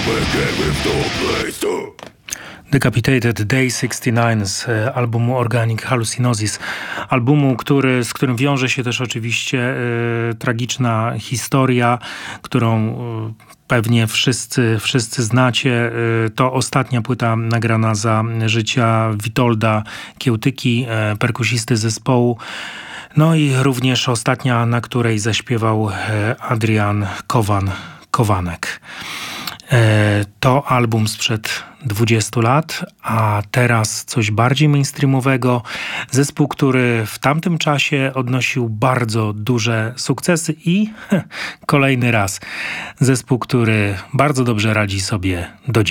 Decapitated Day 69 z albumu Organic Hallucinosis. Albumu, z którym wiąże się też oczywiście tragiczna historia, którą pewnie wszyscy znacie. To ostatnia płyta nagrana za życia Witolda Kiełtyki, perkusisty zespołu. No i również ostatnia, na której zaśpiewał Adrian Kowanek. To album sprzed 20 lat, a teraz coś bardziej mainstreamowego. Zespół, który w tamtym czasie odnosił bardzo duże sukcesy i kolejny raz zespół, który bardzo dobrze radzi sobie do dziś.